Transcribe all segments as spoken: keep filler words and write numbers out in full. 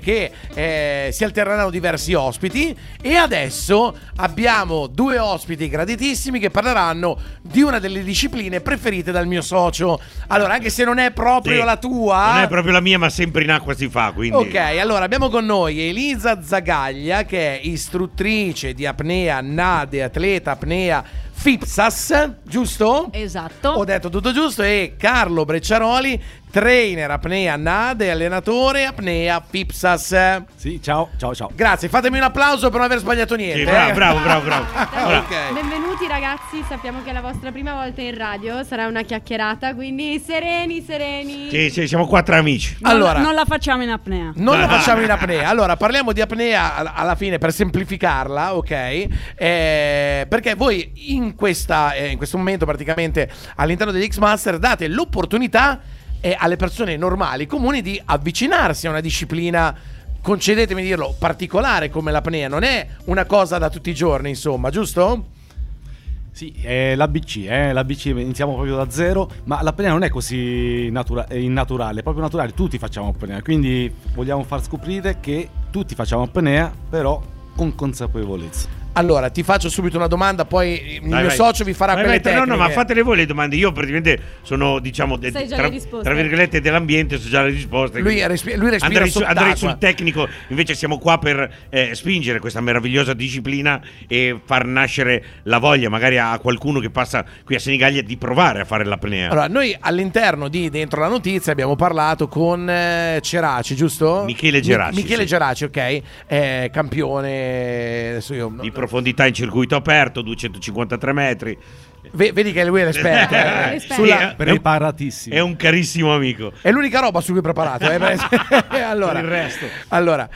che eh, si alterneranno diversi ospiti, e adesso abbiamo due ospiti graditissimi che parleranno di una delle discipline preferite dal mio socio. Allora, anche se non è proprio sì, la tua, non è proprio la mia, ma sempre in acqua si fa, quindi. Ok, allora abbiamo con noi Elisa Zagaglia, che è istruttrice di apnea NADE, atleta apnea FIPSAS, giusto? Esatto. Ho detto tutto giusto. E Carlo Brecciaroli, trainer apnea NADE, allenatore apnea FIPSAS. Sì, ciao, ciao, ciao. Grazie, fatemi un applauso per non aver sbagliato niente. Sì, bravo, eh. bravo, bravo, bravo. Allora. Ok. Benvenuti ragazzi, sappiamo che è la vostra prima volta in radio, sarà una chiacchierata, quindi sereni, sereni. Sì, sì, siamo quattro amici. Non, Allora, non la facciamo in apnea. non la facciamo in apnea. Allora, parliamo di apnea all- alla fine per semplificarla, ok? Eh, perché voi in, questa, eh, in questo momento praticamente all'interno degli X-Master date l'opportunità eh, alle persone normali, comuni, di avvicinarsi a una disciplina, concedetemi di dirlo, particolare come l'apnea. Non è una cosa da tutti i giorni, insomma, giusto? Sì, è l'A B C, eh? l'A B C iniziamo proprio da zero, ma l'apnea non è così natura- è innaturale, è proprio naturale, tutti facciamo apnea, quindi vogliamo far scoprire che tutti facciamo apnea, però con consapevolezza. Allora, ti faccio subito una domanda, poi il Vai, mio vai. socio vi farà Vai, quelle vai, tecniche. No, no, ma fatele voi le domande. Io praticamente sono, diciamo, de- Sai già tra, le risposte. tra virgolette dell'ambiente, so già le risposte. Lui, respi- lui respira andrei, su- sott'acqua. andrei sul tecnico, invece siamo qua per eh, spingere questa meravigliosa disciplina e far nascere la voglia magari a qualcuno che passa qui a Senigallia di provare a fare l'apnea. Allora, noi all'interno di Dentro la Notizia abbiamo parlato con eh, Ceraci, giusto? Michele Geraci, Mi- Michele sì. Geraci, ok, è campione adesso io, Di profondità in circuito aperto, duecentocinquantatré metri. Ve- vedi che lui è l'esperto, eh. L'esperto. Sulla- È- Preparatissimo. È un carissimo amico. è l'unica roba su cui è preparato, eh. allora, Per il resto. allora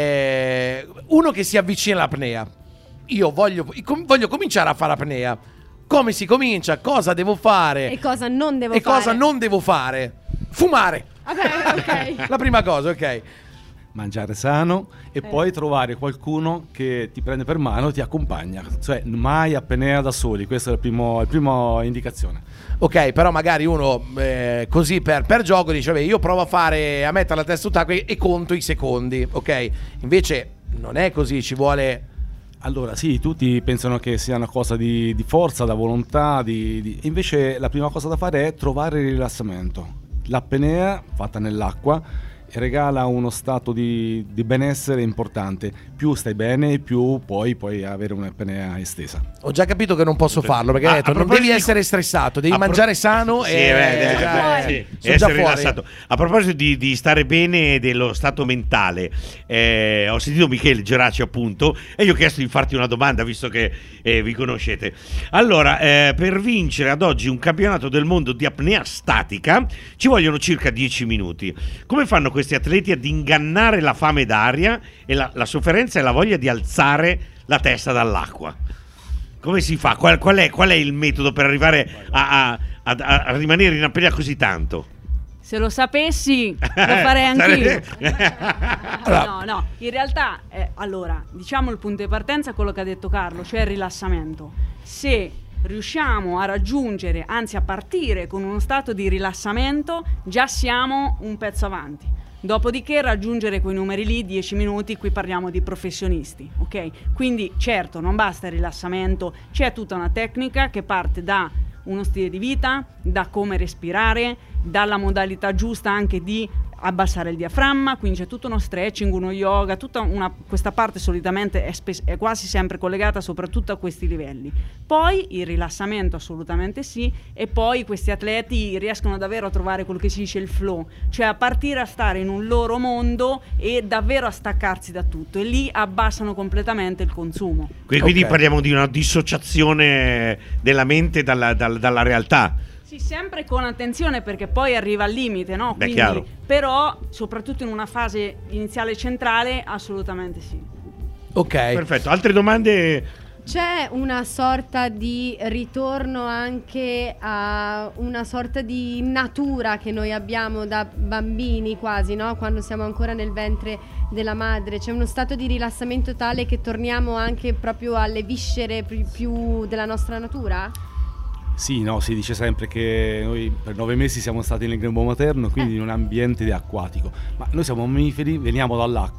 eh, uno che si avvicina all'apnea, io voglio, com- voglio cominciare a fare apnea. Come si comincia? Cosa devo fare? E cosa non devo E fare? cosa non devo fare? Fumare. Vabbè, ok. La prima cosa, ok. Mangiare sano e Eh. poi trovare qualcuno che ti prende per mano e ti accompagna, cioè mai apnea da soli, questa è la primo- la prima indicazione. Ok, però magari uno eh, così per, per gioco dice: vabbè, io provo a fare a mettere la testa sott'acqua e, e conto i secondi, ok? Invece non è così, ci vuole. Allora sì, tutti pensano che sia una cosa di, di forza, da volontà, di, di- invece la prima cosa da fare è trovare il rilassamento. L'apnea fatta nell'acqua regala uno stato di, di benessere importante, più stai bene più poi puoi avere un'apnea estesa. Ho già capito che non posso farlo perché Ah, hai detto a non proposito devi di- essere stressato, devi a pro- mangiare sano Sì, e beh, già- beh, sì, sono già essere fuori. rilassato. A proposito di, di stare bene e dello stato mentale, eh, ho sentito Michele Geraci appunto e gli ho chiesto di farti una domanda visto che eh, vi conoscete. Allora, eh, per vincere ad oggi un campionato del mondo di apnea statica ci vogliono circa dieci minuti. Come fanno questi atleti ad ingannare la fame d'aria e la, la sofferenza e la voglia di alzare la testa dall'acqua? Come si fa? Qual, qual, è, qual è il metodo per arrivare a, a, a, a rimanere in apnea così tanto? Se lo sapessi, lo farei anch'io. Allora- No, no, in realtà, eh, allora, diciamo il punto di partenza è quello che ha detto Carlo, cioè il rilassamento. Se riusciamo a raggiungere, anzi a partire con uno stato di rilassamento, già siamo un pezzo avanti. Dopodiché raggiungere quei numeri lì, dieci minuti, qui parliamo di professionisti, ok? Quindi certo, non basta il rilassamento, c'è tutta una tecnica che parte da uno stile di vita, da come respirare, dalla modalità giusta anche di abbassare il diaframma, quindi c'è tutto uno stretching, uno yoga, tutta una, questa parte solitamente è, spes- è quasi sempre collegata soprattutto a questi livelli. Poi il rilassamento assolutamente sì, e poi questi atleti riescono davvero a trovare quello che si dice il flow, cioè a partire a stare in un loro mondo e davvero a staccarsi da tutto, e lì abbassano completamente il consumo. Quindi Ok. parliamo di una dissociazione della mente dalla, dalla, dalla realtà. Sì, sempre con attenzione perché poi arriva al limite, no? Beh, Quindi, chiaro. però, soprattutto in una fase iniziale centrale, assolutamente sì. Ok. Perfetto. Altre domande? C'è una sorta di ritorno anche a una sorta di natura che noi abbiamo da bambini quasi, no? Quando siamo ancora nel ventre della madre. C'è uno stato di rilassamento tale che torniamo anche proprio alle viscere più, più della nostra natura? Sì, no, si dice sempre che noi per nove mesi siamo stati nel grembo materno, quindi Eh. in un ambiente acquatico, ma noi siamo mammiferi, veniamo dall'acqua.